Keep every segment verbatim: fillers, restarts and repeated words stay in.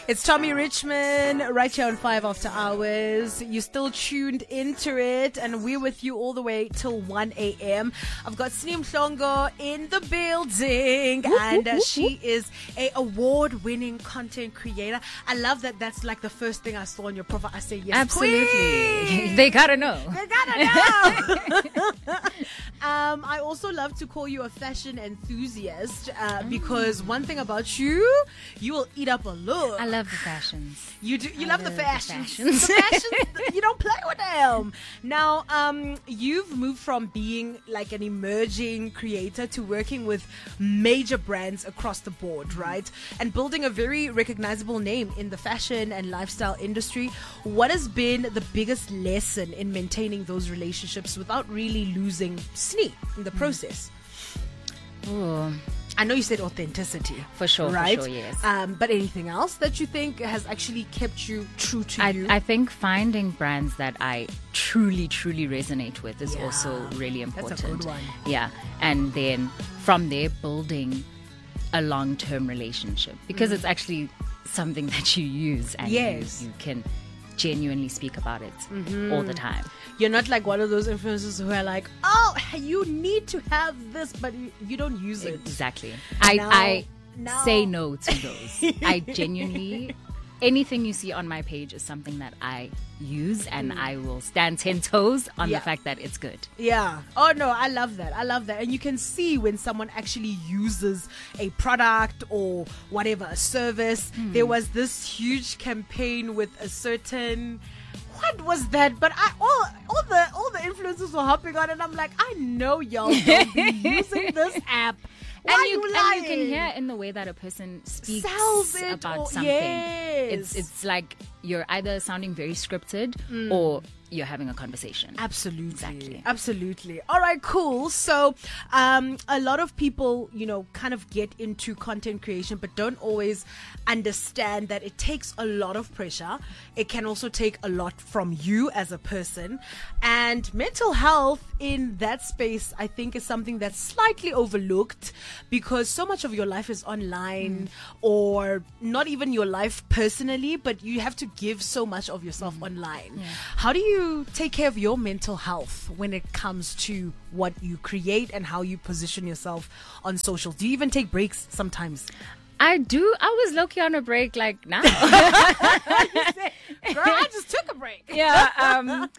It's Tommy Richmond right here on five After Hours. You're still tuned into it, and we're with you all the way till one a.m. I've got Sneem Mhlongo in the building, and uh, she is a award-winning content creator. I love that. That's like the first thing I saw on your profile. I say, yes, absolutely. Queen. They gotta know. They gotta know. um, I also love to call you a fashion enthusiast uh, mm. because one thing about you, you will eat up a look. I love the fashions. You do. You I love, love the fashions. The fashions. The fashions. You don't play with them. Now, um, you've moved from being like an emerging creator to working with major brands across the board, right? And building a very recognizable name in the fashion and lifestyle industry. What has been the biggest lesson in maintaining those relationships without really losing Sneem in the process? Ooh. I know you said authenticity. For sure, right? for sure, yes. Um, but anything else that you think has actually kept you true to I, you? I think finding brands that I truly, truly resonate with is Yeah. also really important. That's a good one. Yeah. And then from there, building a long-term relationship. Because mm. it's actually something that you use and yes. you, you can genuinely speak about it mm-hmm. all the time. You're not like one of those influencers who are like, oh, you need to have this, but you, you don't use it. Exactly. I, now, I now. say no to those. I genuinely, anything you see on my page is something that I use, and mm. I will stand ten toes on yeah. the fact that it's good. Yeah. Oh, no, I love that. I love that. And you can see when someone actually uses a product or whatever, a service. Mm. There was this huge campaign with a certain... What was that? But I all all the all the influencers were hopping on, and I'm like, I know y'all don't be using this app. Why and are you, you lying? And you can hear in the way that a person speaks Sells it about or, something. Yes. It's it's like you're either sounding very scripted mm. or you're having a conversation. Absolutely. Exactly. Absolutely. All right, cool. So um, a lot of people, you know, kind of get into content creation, but don't always understand that it takes a lot of pressure. It can also take a lot from you as a person. And mental health in that space, I think, is something that's slightly overlooked because so much of your life is online mm. or not even your life personally, but you have to give so much of yourself mm. online. Yeah. How do you take care of your mental health when it comes to what you create and how you position yourself on social? Do you even take breaks sometimes? I do. I was low-key on a break like now. Girl, I just took a break. Yeah. Um,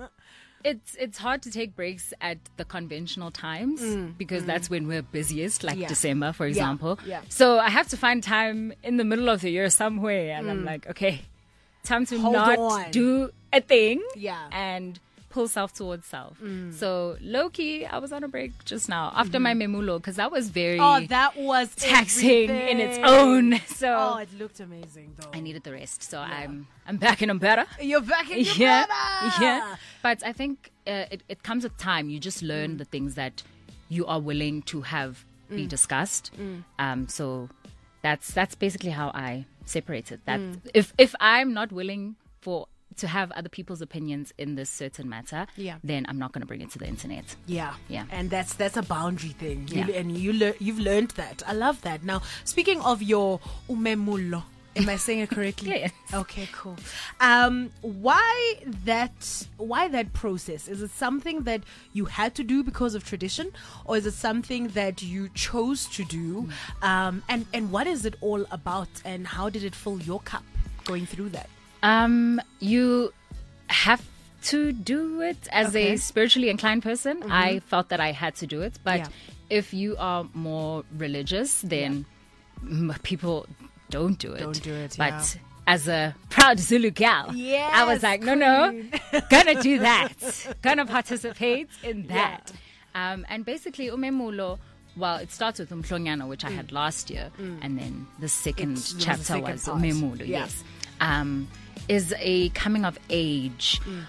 it's it's hard to take breaks at the conventional times mm, because mm. that's when we're busiest, like yeah. December, for example. Yeah, yeah. So I have to find time in the middle of the year somewhere, and mm. I'm like, okay, time to Hold not on. do a thing yeah. and pull self towards self. Mm. So low-key, I was on a break just now after mm-hmm. my memulo because that was very oh, that was taxing everything. in its own. So oh, it looked amazing though. I needed the rest. So yeah. I'm I'm back and I'm better. You're back and you're yeah. better. Yeah. But I think uh, it, it comes with time. You just learn mm. the things that you are willing to have mm. be discussed. Mm. Um, so that's that's basically how I separate it. That mm. if if I'm not willing for to have other people's opinions in this certain matter, yeah. then I'm not going to bring it to the internet. Yeah, yeah, and that's that's a boundary thing. Yeah. You, and you le- you've learned that. I love that. Now, speaking of your umemulo, am I saying it correctly? Yes. Okay, cool. Um, why that? Why that process? Is it something that you had to do because of tradition, or is it something that you chose to do? Mm. Um, and and what is it all about? And how did it fill your cup going through that? Um, you have to do it as okay. a spiritually inclined person. Mm-hmm. I felt that I had to do it. But yeah. if you are more religious, then yeah. people don't do it. Don't do it, But yeah. as a proud Zulu gal, yes, I was like, no, no, gonna do that. Gonna participate in that. Yeah. Um, and basically, umemulo, well, it starts with Umhlonyana, which mm. I had last year. Mm. And then the second it's, chapter the second was umemulo, yeah. yes. Um, is a coming of age. Mm.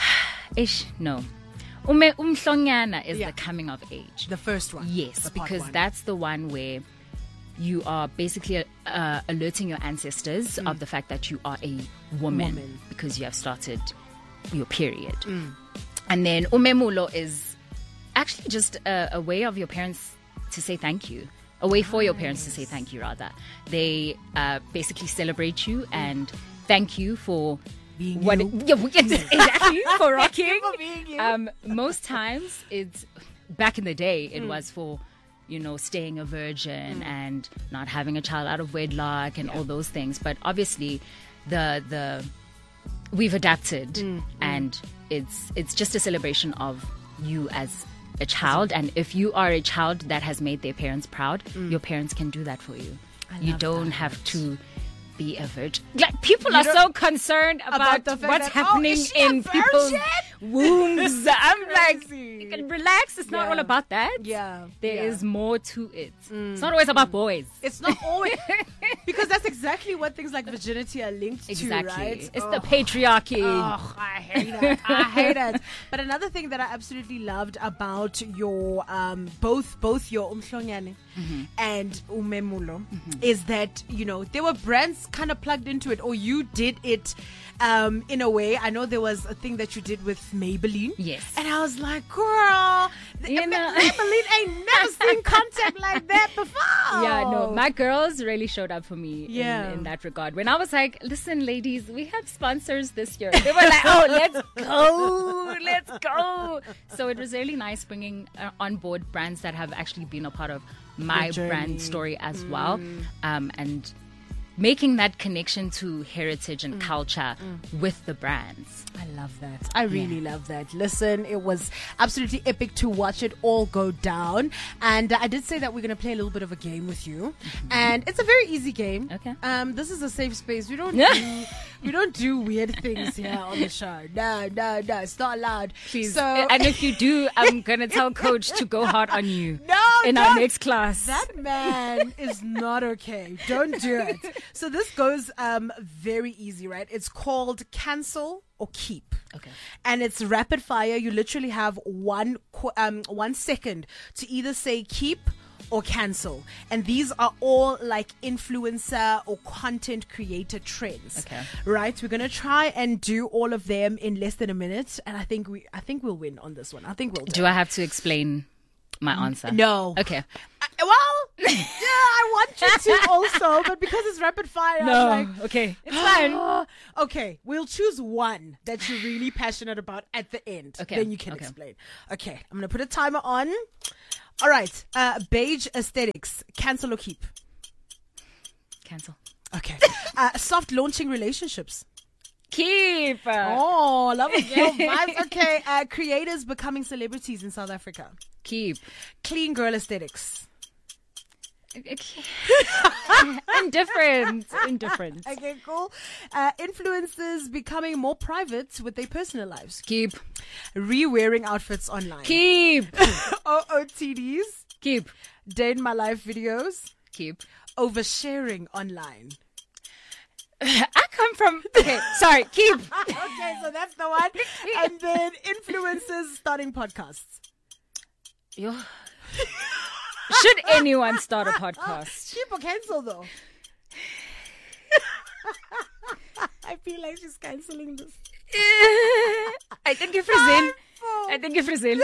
Ish, no. Ume umhlonyana is yeah. the coming of age. The first one. Yes, because one. That's the one where you are basically uh, alerting your ancestors mm. of the fact that you are a woman, woman. because you have started your period. Mm. And then umemulo is actually just a, a way of your parents to say thank you a way for your parents to say thank you, rather. They uh, basically celebrate you and thank you for Being what you. It, yeah, exactly, for rocking. for being you. Um, most times, it's back in the day, it Mm. was for, you know, staying a virgin and not having a child out of wedlock and all those things. But obviously, the the we've adapted, Mm, and it's it's just a celebration of you as a child. And if you are a child that has made their parents proud, your parents can do that for you. I You love don't that. have to be a virgin. Like, people are don't- so concerned about, About the fact what's that, oh, happening is she a in people's virgin? wombs. I'm like, Crazy. you can relax. It's not Yeah. all about that. Yeah, There is yeah. more to it. It's not always about boys. It's not always because that's exactly what things like virginity are linked Exactly. to, right? It's Oh. the patriarchy. Oh, I hate it. I hate it. But another thing that I absolutely loved about your um, both both your Umhlonyane and Umemulo is that, you know, there were brands kind of plugged into it, or you did it um, in a way. I know there was a thing that you did with Maybelline. Yes. And I was like, girl, You Ma- know- Maybelline ain't never seen content like that before. Yeah, no, my girls really showed up for me Yeah. in, in that regard. When I was like, listen, ladies, we have sponsors this year. They were like, oh, let's go, let's go. So it was really nice bringing uh, on board brands that have actually been a part of my Your journey. brand story as well. Um, and making that connection to heritage and culture with the brands. I love that. I really love that. Listen, it was absolutely epic to watch it all go down. And uh, I did say that we're going to play a little bit of a game with you. And it's a very easy game. Okay. Um, this is a safe space. We don't do we don't do weird things here on the show. No, no, no. It's not allowed. Please. So And if you do, I'm going to tell Coach to go hard on you no, in our don't. next class. That man is not okay. Don't do it. So this goes um very easy, right? It's called cancel or keep. Okay. And it's rapid fire. You literally have one qu- um one second to either say keep or cancel. And these are all like influencer or content creator trends. Okay. Right? We're gonna try and do all of them in less than a minute. And I think we I think we'll win on this one. I think we'll do. Do I have to explain my answer? No. Okay. Uh, well, yeah, I want you to also, but because it's rapid fire, No. I'm like, Okay. It's fine. okay, we'll choose one that you're really passionate about at the end. Okay, Then you can okay. explain. Okay, I'm going to put a timer on. All right. Uh, beige aesthetics. Cancel or keep? Cancel. Okay. uh, soft launching relationships. Keep. Oh, love it. Girl vibes. Okay. Uh, creators becoming celebrities in South Africa. Keep. Clean girl aesthetics. Indifferent. Indifferent. Okay, cool. Uh, influencers becoming more private with their personal lives. Keep. Re-wearing outfits online. Keep. O O T Ds. Keep. Day in my life videos. Keep. Oversharing online. I come from. Okay, sorry. Keep. Okay, so that's the one. And then influencers starting podcasts. Yo. Should anyone start a podcast? Keep or cancel though. I feel like she's cancelling this. I think you're Brazil. I think you're Brazil.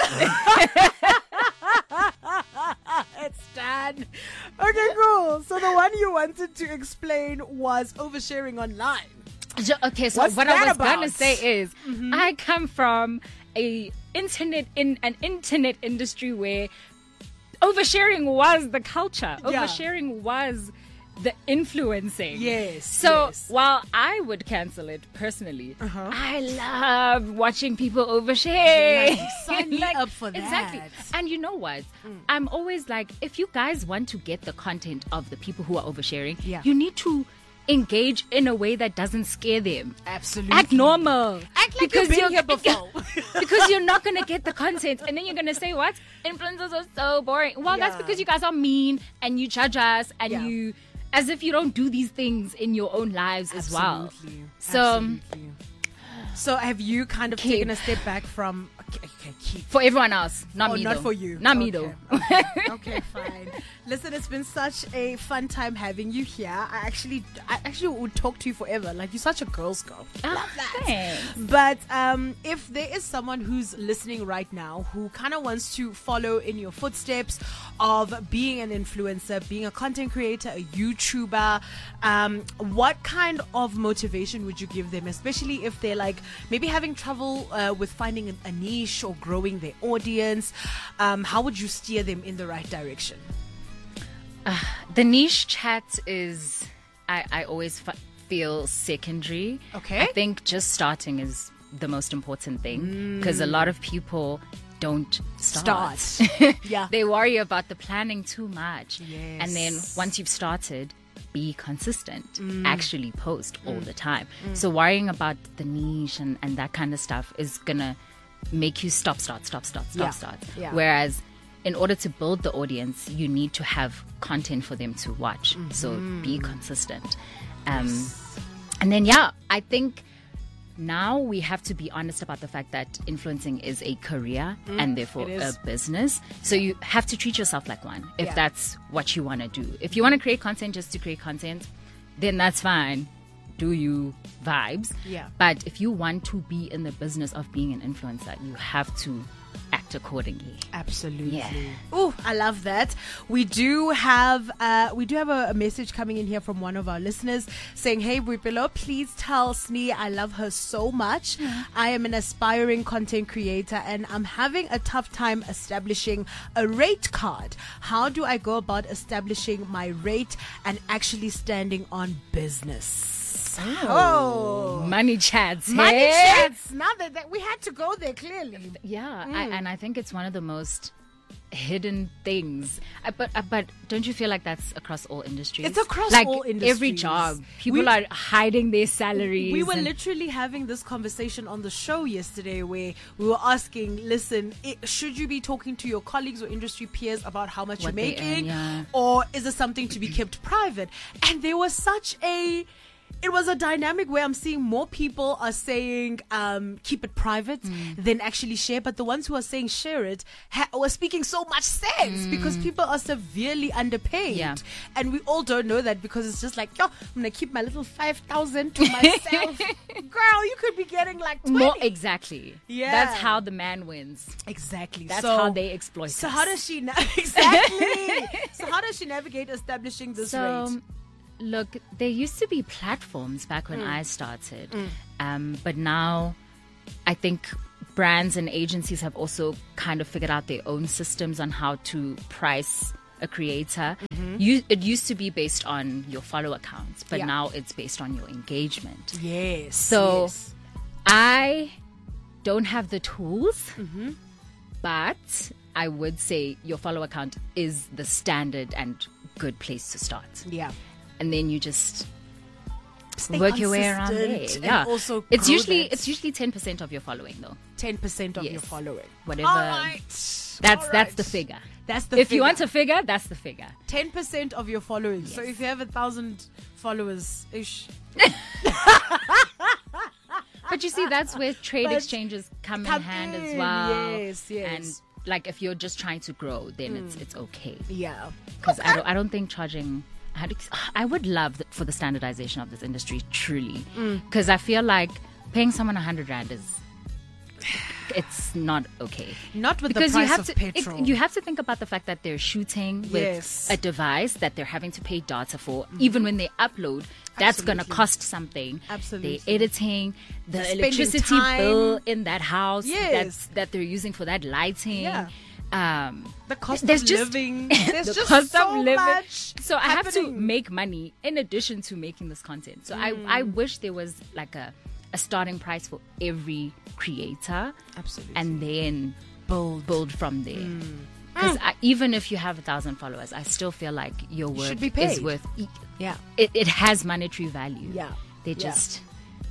It's done. Okay, cool. So the one you wanted to explain was oversharing online. Okay, so What's what that I was about? gonna say is, I come from a internet in an internet industry where oversharing was the culture. Yeah. Oversharing was the influencing. Yes, So yes. while I would cancel it personally, Uh-huh. I love watching people overshare. Like, sign me up for Exactly. that. And you know what? I'm always like, if you guys want to get the content of the people who are oversharing, Yeah. you need to engage in a way that doesn't scare them. Absolutely. Act normal. Act like you've been you're- here before. because you're not going to get the content. And then you're going to say, what? Influencers are so boring. Well, that's Yeah. because you guys are mean and you judge us and Yeah. you, as if you don't do these things in your own lives as well. Absolutely. So, Absolutely. So have you kind of Keep. taken a step back from Okay, okay, keep. For everyone else, not Oh, me not though. for you. Not me Okay, though. Okay, okay, fine. Listen, it's been such a fun time having you here. I actually, I actually would talk to you forever. Like, you're such a girl's girl. Oh, Love that. thanks. But um, if there is someone who's listening right now who kind of wants to follow in your footsteps of being an influencer, being a content creator, a YouTuber, um, what kind of motivation would you give them, especially if they're like maybe having trouble uh, with finding a, a niche or growing their audience? Um, how would you steer them in the right direction? Uh, the niche chat is, I, I always f- feel secondary. Okay. I think just starting is the most important thing because a lot of people don't start. Start. Yeah. They worry about the planning too much. Yes. And then once you've started, be consistent. Actually post all the time. So worrying about the niche and, and that kind of stuff is going to make you stop, start, stop, start, stop, Yeah. start. Yeah. Whereas in order to build the audience, you need to have content for them to watch. So be consistent. Um, And then, yeah, I think now we have to be honest about the fact that influencing is a career and therefore it a is. business. So you have to treat yourself like one if Yeah. that's what you want to do. If you want to create content just to create content, then that's fine. Do you vibes. Yeah. But if you want to be in the business of being an influencer, you have to act accordingly. Absolutely. Yeah. Oh, I love that. We do have uh, we do have a, a message coming in here from one of our listeners saying, "Hey, Boipelo, please tell Snee I love her so much. I am an aspiring content creator and I'm having a tough time establishing a rate card. How do I go about establishing my rate and actually standing on business?" Oh. Money chats. Money hey? chats. Now that, that we had to go there clearly. Yeah, I, and I think it's one of the most hidden things. I, but uh, but don't you feel like that's across all industries? It's across like all every industries. job, people We- are hiding their salaries. We were and- literally having this conversation on the show yesterday where we were asking, listen, I should you be talking to your colleagues or industry peers about how much What you're they making? earn, yeah. Or is it something to be kept private? And there was such a... It was a dynamic where I'm seeing more people are saying um, keep it private Mm. than actually share. But the ones who are saying share it ha- were speaking so much sense because people are severely underpaid. Mm. Yeah. And we all don't know that because it's just like, yo, I'm going to keep my little five thousand to myself. Girl, you could be getting like twenty. more exactly. Yeah. That's how the man wins. Exactly. That's so, how they exploit So us. how does she... Na- exactly. So how does she navigate establishing this So, rate? look, there used to be platforms back when I started, um, but now I think brands and agencies have also kind of figured out their own systems on how to price a creator. You, it used to be based on your follow accounts, but Yeah. now it's based on your engagement. Yes. So yes. I don't have the tools, but I would say your follow account is the standard and good place to start. Yeah. And then you just Stay work your way around there. consistent Yeah, and also it's grow usually that. it's usually ten percent of your following though. ten percent of Yes. your following. Whatever. All right. That's All that's right. the figure. That's the If figure. you want a figure, that's the figure. ten percent of your following. So Yes. if you have a thousand followers ish. But you see, that's where trade But exchanges come, come in hand as in, well. yes, yes. And like if you're just trying to grow, then it's it's okay. Yeah. Because I don't I don't think charging. I had- I would love th- for the standardization of this industry truly, because I feel like paying someone a hundred rand is it's not okay. Not with Because the price you have of to petrol. It, you have to think about the fact that they're shooting with Yes. a device that they're having to pay data for. Even when they upload, that's going to Absolutely. cost something. Absolutely. They're editing the They're spending electricity time. bill in that house Yes. that's, that they're using for that lighting. Yeah. Um, the cost there's of just- living. There's the just cost so of living. much So I have to happening. make money in addition to making this content. So I, I wish there was like a, a starting price for every creator. Absolutely. And then build. build from there. Because even if you have a thousand followers, I still feel like your work should be is paid. worth. Yeah. It, it has monetary value. Yeah. They Yeah. just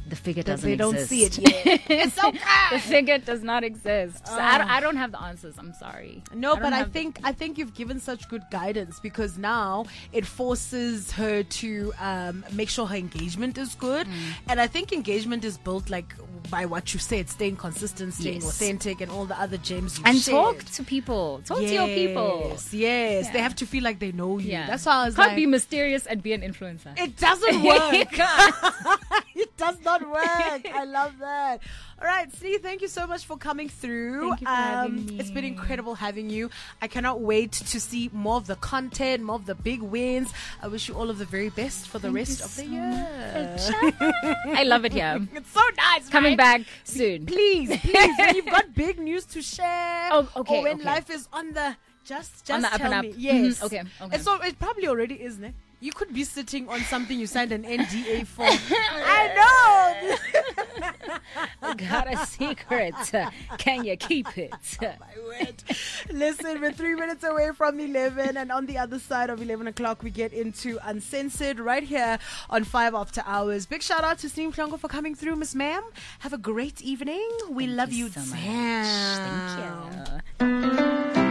the figure That doesn't they don't exist. see it yet. It's okay. The figure does not exist. So I, don't, I don't have the answers. I'm sorry. No, I don't but I have the- think I think you've given such good guidance, because now it forces her to um, make sure her engagement is good, Mm. and I think engagement is built like by what you said, staying consistent, staying Yes. authentic, and all the other gems you and shared. talk to people. Talk to your people. Yes, yes. They Yeah. have to feel like they know you. Yeah. That's why I was Can't like, be mysterious and be an influencer. it doesn't work. Can't. It does not work. I love that. All right, Snee, thank you so much for coming through. Thank you for having me. It's been incredible having you. I cannot wait to see more of the content, more of the big wins. I wish you all of the very best for the Thank rest you of the so year. I love it here. It's so nice. Coming right? back soon. Please, please, when you've got big news to share, Oh, okay, or when okay. life is on the just, just On the up tell and up. me. Yes. Mhm, okay, okay. And so it probably already is, ne? You could be sitting on something you signed an N D A for. I know. Got a secret. Can you keep it? My word. Listen, we're three minutes away from eleven, and on the other side of eleven o'clock, we get into Uncensored right here on Five After Hours. Big shout out to Snee Mhlongo for coming through, Miss Ma'am. Have a great evening. We Thank love you you, so much. damn. Thank you.